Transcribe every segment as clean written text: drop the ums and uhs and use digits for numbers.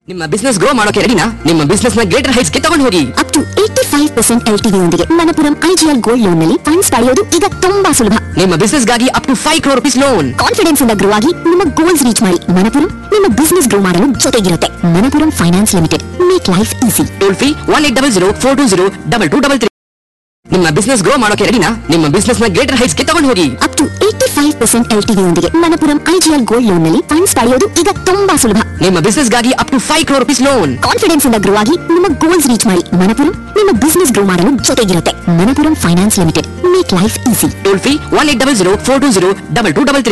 ನಿಮ್ಮ business grow ಮಾಡೋಕೆ ರೆಡಿನಾ? ನಿಮ್ಮ ಬಿಸ್ನೆಸ್ ನ ಗ್ರೇಟರ್ ಹೈಟ್ಸ್ ಗೆ ತಗೊಂಡು ಹೋಗಿ. ಅಪ್ ಟು 85% LTV ಯೊಂದಿಗೆ ಮಣಪುರಂ IGL ಗೋಲ್ಡ್ ಲೋನ್ ನಲ್ಲಿ ಫಂಡ್ಸ್ ಪಡೆಯೋದು ಈಗ ತುಂಬಾ ಸುಲಭ. ನಿಮ್ಮ ಬಿಸ್ನೆಸ್ ಗಾಗಿ up to 5 crore rupees loan. Confidence ಇಂದ ಗ್ರೋ ಆಗಿ ನಿಮ್ಮ ಗೋಲ್ಸ್ ರೀಚ್ ಮಾಡಿ. ಮಣಪುರಂ ನಿಮ್ಮ ಬಿಸ್ನೆಸ್ ಗ್ರೋ ಮಾಡಲು ಜೊತೆಗಿರುತ್ತೆ. Manappuram finance limited, make life easy. Toll free 1800 420 2223. ನಿಮ್ಮ ಬಿಸ್ನೆಸ್ ಗ್ರೋ ಮಾಡೋಕೆ ರೆಡಿನಾ? ನಿಮ್ಮ ಬಿಸ್ನೆಸ್ ನ ಗ್ರೇಟರ್ ಹೈಟ್ಸ್ ಗೆ ತಗೊಂಡು ಹೋಗಿ. ಅಪ್ ಟು 85% LTV ಯೊಂದಿಗೆ ಮಣಪುರಂ IGL ಗೋಲ್ಡ್ ಲೋನ್ ನಲ್ಲಿ ಫಂಡ್ಸ್ ಪಡೆಯೋದು ಈಗ ತುಂಬಾ ಸುಲಭ. ನಿಮ್ಮ ಬಿಸ್ನೆಸ್ ಗಾಗಿ up to 5 crore rupees loan. Confidence ಇಂದ ಗ್ರೋ ಆಗಿ ನಿಮ್ಮ ಗೋಲ್ಸ್ ರೀಚ್ ಮಾಡಿ. ಮಣಪುರಂ ನಿಮ್ಮ ಬಿಸ್ನೆಸ್ ಗ್ರೋ ಮಾಡಲು ಜೊತೆಗಿರುತ್ತೆ. Manappuram finance limited, make life easy. Toll free 1800 420 2223.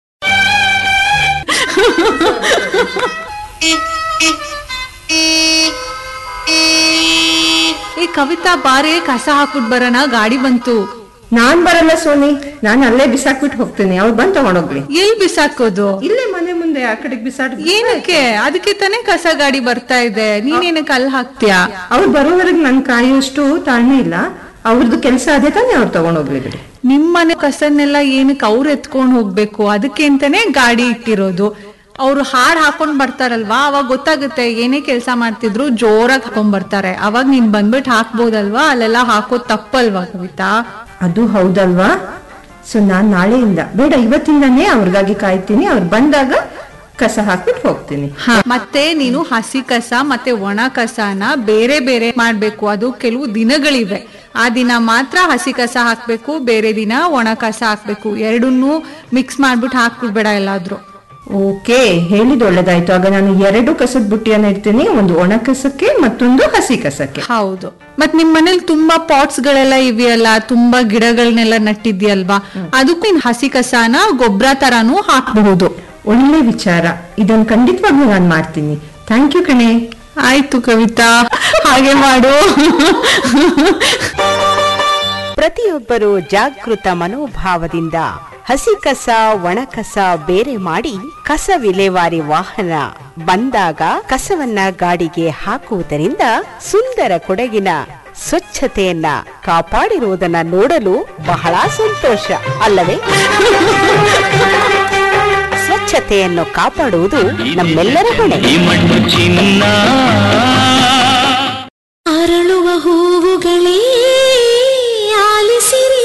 ಈ ಕವಿತಾ ಬಾರೆ ಕಸ ಹಾಕ್ಬಿಟ್ ಬರೋಣ, ಗಾಡಿ ಬಂತು. ನಾನ್ ಬರಲ್ಲ ಸೋನಿ, ನಾನು ಅಲ್ಲೇ ಬಿಸಾಕ್ಬಿಟ್ಟು ಹೋಗ್ತೀನಿ. ಅವ್ರು ಬಂದ್ ತಗೊಂಡೋಗ್ಲಿ. ಎಲ್ಲಿ ಬಿಸಾಕೋದು? ಇಲ್ಲೇ ಮನೆ ಮುಂದೆ ಆ ಕಡೆಗೆ ಬಿಸಾಡ್. ಏನಕ್ಕೆ? ಅದಕ್ಕೆ ತಾನೇ ಕಸ ಗಾಡಿ ಬರ್ತಾ ಇದೆ. ನೀನೇನಕ್ಕೆ ಅಲ್ಲಿ ಹಾಕ್ತೀಯಾ? ಅವ್ರು ಬರೋವರೆಗೆ ನನ್ ಕಾಯುವಷ್ಟು ತಾಳ್ಮೆ ಇಲ್ಲ. ಅವ್ರದ್ದು ಕೆಲಸ ಅದೇ ತಾನೇ, ಅವ್ರು ತಗೊಂಡೋಗ್ಲಿ ಬಿಡಿ. ನಿಮ್ಮನೆ ಕಸನ್ನೆಲ್ಲ ಏನಕ್ಕೆ ಅವ್ರು ಎತ್ಕೊಂಡ್ ಹೋಗ್ಬೇಕು? ಅದಕ್ಕೆ ಅಂತಾನೆ ಗಾಡಿ ಇಟ್ಟಿರೋದು. ಅವ್ರು ಹಾಡ್ ಹಾಕೊಂಡ್ ಬರ್ತಾರಲ್ವಾ, ಅವಾಗ ಗೊತ್ತಾಗುತ್ತೆ ಏನೇ ಕೆಲಸ ಮಾಡ್ತಿದ್ರು ಜೋರಾಗಿ ಹಾಕೊಂಡ್ ಬರ್ತಾರೆ. ಅವಾಗ ನೀನ್ ಬಂದ್ಬಿಟ್ಟು ಹಾಕ್ಬೋದಲ್ವಾ? ಅಲ್ಲೆಲ್ಲ ಹಾಕೋದ್ ತಪ್ಪಲ್ವಾ ಕವಿತಾ? ಅದು ಹೌದಲ್ವಾ? ಸೊ ನಾನ್ ನಾಳೆಯಿಂದ ಬೇಡ, ಇವತ್ತಿಂದಾನೇ ಅವ್ರಿಗಾಗಿ ಕಾಯ್ತೀನಿ. ಅವ್ರು ಬಂದಾಗ ಕಸ ಹಾಕ್ಬಿಟ್ಟು ಹೋಗ್ತೀನಿ. ಮತ್ತೆ ನೀನು ಹಸಿ ಕಸ ಮತ್ತೆ ಒಣ ಕಸನ ಬೇರೆ ಬೇರೆ ಮಾಡ್ಬೇಕು. ಅದು ಕೆಲವು ದಿನಗಳಿವೆ. ಆ ದಿನ ಮಾತ್ರ ಹಸಿ ಕಸ ಹಾಕ್ಬೇಕು, ಬೇರೆ ದಿನ ಒಣ ಕಸ ಹಾಕ್ಬೇಕು. ಎರಡನ್ನೂ ಮಿಕ್ಸ್ ಮಾಡ್ಬಿಟ್ಟು ಹಾಕ್ಬಿಡ್ಬೇಡ ಎಲ್ಲಾದ್ರೂ. ಓಕೆ, ಹೇಳಿದ್ ಒಳ್ಳೇದಾಯ್ತು. ಆಗ ನಾನು 2 ಕಸದ ಬುಟ್ಟಿಯನ್ನ ಇಡ್ತೀನಿ, ಒಂದು ಒಣ ಕಸಕ್ಕೆ ಮತ್ತೊಂದು ಹಸಿ ಕಸಕ್ಕೆ. ಹೌದು. ಮತ್ ನಿಮ್ ಮನೇಲಿ ತುಂಬಾ ಪಾಟ್ಸ್ ಗಳೆಲ್ಲ ಇವೆಯಲ್ಲ, ತುಂಬಾ ಗಿಡಗಳನ್ನೆಲ್ಲ ನಟ್ಟಿದ್ಯಲ್ವಾ, ಅದಕ್ಕೂ ನೀನ್ ಹಸಿ ಕಸನ ಗೊಬ್ಬರ ತರಾನು ಹಾಕಬಹುದು. ಒಳ್ಳೆ ವಿಚಾರ, ಇದನ್ನ ಖಂಡಿತವಾಗ್ಲೂ ನಾನು ಮಾಡ್ತೀನಿ. ಥ್ಯಾಂಕ್ ಯು ಕಣೆ. ಆಯ್ತು ಕವಿತಾ, ಹಾಗೆ ಮಾಡು. ಪ್ರತಿಯೊಬ್ಬರು ಜಾಗೃತ ಮನೋಭಾವದಿಂದ ಹಸಿ ಕಸ ಒಣ ಕಸ ಬೇರೆ ಮಾಡಿ ಕಸ ವಿಲೇವಾರಿ ವಾಹನ ಬಂದಾಗ ಕಸವನ್ನ ಗಾಡಿಗೆ ಹಾಕುವುದರಿಂದ ಸುಂದರ ಕೊಡಗಿನ ಸ್ವಚ್ಛತೆಯನ್ನ ಕಾಪಾಡಿರುವುದನ್ನ ನೋಡಲು ಬಹಳ ಸಂತೋಷ ಅಲ್ಲವೇ? ಸ್ವಚ್ಛತೆಯನ್ನು ಕಾಪಾಡುವುದು ನಮ್ಮೆಲ್ಲರ ಹೊಣೆ. ಅರಳುವ ಹೂವುಗಳೇ ಆಲಿಸಿರಿ.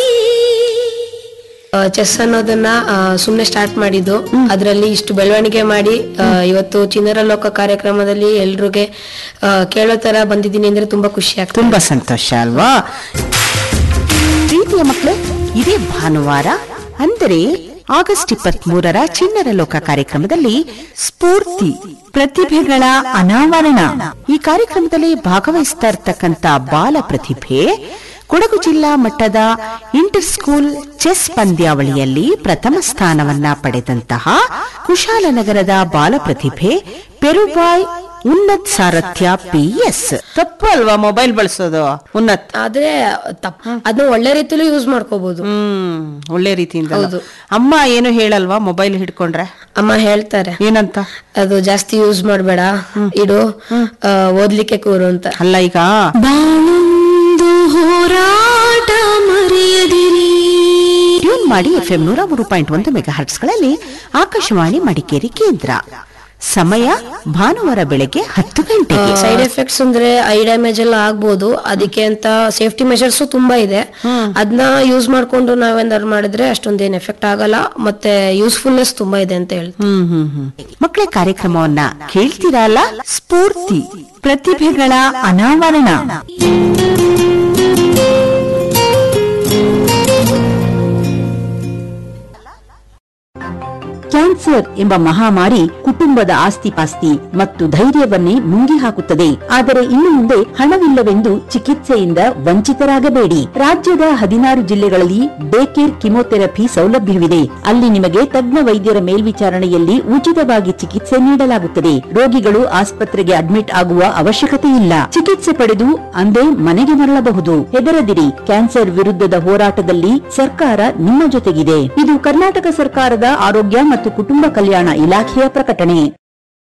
ಚೆಸ್ ಅನ್ನೋದನ್ನ ಸುಮ್ನೆ ಸ್ಟಾರ್ಟ್ ಮಾಡಿದ್ದು, ಅದರಲ್ಲಿ ಇಷ್ಟು ಬೆಳವಣಿಗೆ ಮಾಡಿ ಇವತ್ತು ಚಿನ್ನರ ಲೋಕ ಕಾರ್ಯಕ್ರಮದಲ್ಲಿ ಎಲ್ರಿಗೆ ಕೇಳೋ ತರ ಬಂದಿದ್ದೀನಿ ಅಂದ್ರೆ ತುಂಬಾ ಖುಷಿ ಆಗ್ತದೆ. ತುಂಬಾ ಸಂತೋಷ ಅಲ್ವಾ? ಪ್ರೀತಿಯ ಮಕ್ಕಳು, ಇದೇ ಭಾನುವಾರ ಅಂದರೆ ಆಗಸ್ಟ್ 23ರ ಚಿನ್ನರ ಲೋಕ ಕಾರ್ಯಕ್ರಮದಲ್ಲಿ ಸ್ಫೂರ್ತಿ ಪ್ರತಿಭೆಗಳ ಅನಾವರಣ. ಈ ಕಾರ್ಯಕ್ರಮದಲ್ಲಿ ಭಾಗವಹಿಸ್ತಾ ಇರ್ತಕ್ಕಂಥ ಬಾಲ ಪ್ರತಿಭೆ ಕೊಡಗು ಜಿಲ್ಲಾ ಮಟ್ಟದ ಇಂಟರ್ ಸ್ಕೂಲ್ ಚೆಸ್ ಪಂದ್ಯಾವಳಿಯಲ್ಲಿ ಪ್ರಥಮ ಸ್ಥಾನವನ್ನ ಪಡೆದಂತಹ ಕುಶಾಲನಗರದ ಬಾಲ ಪ್ರತಿಭೆ ಪೆರುಬಾಯ್ ಉನ್ನತ್ ಸಾರಥ್ಯ PS. ತಪ್ಪು ಅಲ್ವಾ ಮೊಬೈಲ್ ಬಳಸೋದು? ಉನ್ನತ್ ಆದ್ರೆ ಅದನ್ನ ಒಳ್ಳೆ ರೀತಿಲೂ ಯೂಸ್ ಮಾಡ್ಕೋಬಹುದು. ಒಳ್ಳೆ ರೀತಿಯಿಂದ. ಅಮ್ಮ ಏನು ಹೇಳಲ್ವಾ ಮೊಬೈಲ್ ಹಿಡ್ಕೊಂಡ್ರೆ? ಅಮ್ಮ ಹೇಳ್ತಾರೆ. ಏನಂತ? ಅದು ಜಾಸ್ತಿ ಯೂಸ್ ಮಾಡ್ಬೇಡ, ಇಡು, ಓದ್ಲಿಕ್ಕೆ ಕೂರು ಅಂತ. ಅಲ್ಲ, ಈಗ ಹೋರಾಟ ಮರೆಯದಿರಿ. ಟ್ಯೂನ್ ಮಾಡಿ FM 103.1 ಮೆಗಾಹರ್ಟ್ಸ್ಗಳಲ್ಲಿ ಆಕಾಶವಾಣಿ ಮಡಿಕೇರಿ ಕೇಂದ್ರ. ಸಮಯ ಭಾನುವಾರ ಬೆಳಗ್ಗೆ 10 ಗಂಟೆಗೆ. ಸೈಡ್ ಎಫೆಕ್ಟ್ಸ್ ಅಂದ್ರೆ ಐ ಡ್ಯಾಮೇಜ್ ಎಲ್ಲ ಆಗ್ಬೋದು. ಅದಕ್ಕೆ ಅಂತ ಸೇಫ್ಟಿ ಮೆಷರ್ಸ್ ತುಂಬಾ ಇದೆ. ಅದನ್ನ ಯೂಸ್ ಮಾಡ್ಕೊಂಡು ನಾವೇನಾದ್ರು ಮಾಡಿದ್ರೆ ಅಷ್ಟೊಂದೇನ್ ಎಫೆಕ್ಟ್ ಆಗಲ್ಲ, ಮತ್ತೆ ಯೂಸ್ಫುಲ್ನೆಸ್ ತುಂಬಾ ಇದೆ ಅಂತ ಹೇಳ್ತೀವಿ. ಮಕ್ಕಳ ಕಾರ್ಯಕ್ರಮವನ್ನ ಕೇಳ್ತೀರಲ್ಲ, ಸ್ಫೂರ್ತಿ ಪ್ರತಿಭೆಗಳ ಅನಾವರಣ. ಕ್ಯಾನ್ಸರ್ ಎಂಬ ಮಹಾಮಾರಿ ಕುಟುಂಬದ ಆಸ್ತಿಪಾಸ್ತಿ ಮತ್ತು ಧೈರ್ಯವನ್ನೇ ನುಂಗಿ ಹಾಕುತ್ತದೆ. ಆದರೆ ಇನ್ನು ಮುಂದೆ ಹಣವಿಲ್ಲವೆಂದು ಚಿಕಿತ್ಸೆಯಿಂದ ವಂಚಿತರಾಗಬೇಡಿ. ರಾಜ್ಯದ 16 ಜಿಲ್ಲೆಗಳಲ್ಲಿ ಡೇ ಕೇರ್ ಕಿಮೋಥೆರಪಿ ಸೌಲಭ್ಯವಿದೆ. ಅಲ್ಲಿ ನಿಮಗೆ ತಜ್ಞ ವೈದ್ಯರ ಮೇಲ್ವಿಚಾರಣೆಯಲ್ಲಿ ಉಚಿತವಾಗಿ ಚಿಕಿತ್ಸೆ ನೀಡಲಾಗುತ್ತದೆ. ರೋಗಿಗಳು ಆಸ್ಪತ್ರೆಗೆ ಅಡ್ಮಿಟ್ ಆಗುವ ಅವಶ್ಯಕತೆ ಇಲ್ಲ. ಚಿಕಿತ್ಸೆ ಪಡೆದು ಅಂದೇ ಮನೆಗೆ ಮರಳಬಹುದು. ಹೆದರದಿರಿ, ಕ್ಯಾನ್ಸರ್ ವಿರುದ್ಧದ ಹೋರಾಟದಲ್ಲಿ ಸರ್ಕಾರ ನಿಮ್ಮ ಜೊತೆಗಿದೆ. ಇದು ಕರ್ನಾಟಕ ಸರ್ಕಾರದ ಆರೋಗ್ಯ ಮತ್ತು ಕುಟುಂಬ ಕಲ್ಯಾಣ ಇಲಾಖೆಯ ಪ್ರಕಟಣೆ.